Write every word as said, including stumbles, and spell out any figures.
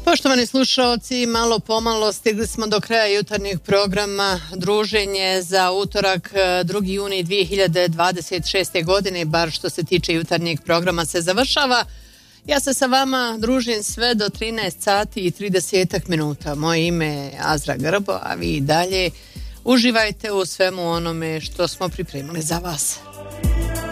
Poštovani slušalci, malo pomalo stigli smo do kraja jutarnjeg programa. Druženje za utorak drugi juni dvije hiljade dvadeset šeste. godine, bar što se tiče jutarnjeg programa, se završava. Ja se sa vama družim sve do trinaest sati i trideset minuta. Moje ime je Azra Grbo, a vi i dalje uživajte u svemu onome što smo pripremili za vas.